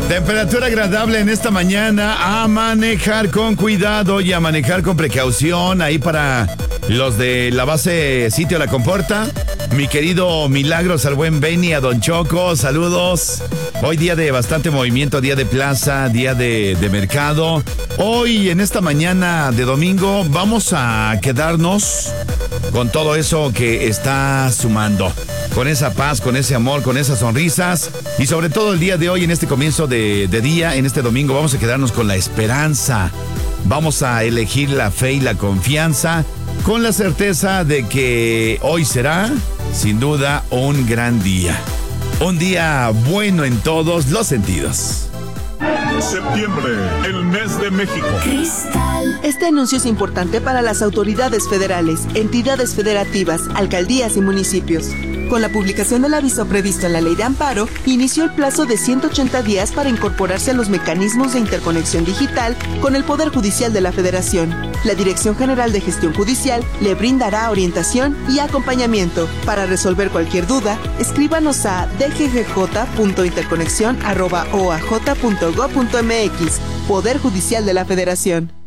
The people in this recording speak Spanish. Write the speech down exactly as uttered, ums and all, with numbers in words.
Temperatura agradable en esta mañana. A manejar con cuidado y a manejar con precaución. Ahí para los de la base Sitio La Comporta. Mi querido Milagros, al buen Benny, a Don Choco, saludos. Hoy día de bastante movimiento, día de plaza, día de, de mercado. Hoy, en esta mañana de domingo, vamos a quedarnos con todo eso que está sumando. Con esa paz, con ese amor, con esas sonrisas. Y sobre todo el día de hoy, en este comienzo de, de día, en este domingo, vamos a quedarnos con la esperanza. Vamos a elegir la fe y la confianza, con la certeza de que hoy será, sin duda, un gran día. Un día bueno en todos los sentidos. Septiembre, el mes de México. Cristal. Este anuncio es importante para las autoridades federales, entidades federativas, alcaldías y municipios. Con la publicación del aviso previsto en la Ley de Amparo, inició el plazo de ciento ochenta días para incorporarse a los mecanismos de interconexión digital con el Poder Judicial de la Federación. La Dirección General de Gestión Judicial le brindará orientación y acompañamiento. Para resolver cualquier duda, escríbanos a d g g j punto interconexión arroba o a j punto gob punto m x. Poder Judicial de la Federación.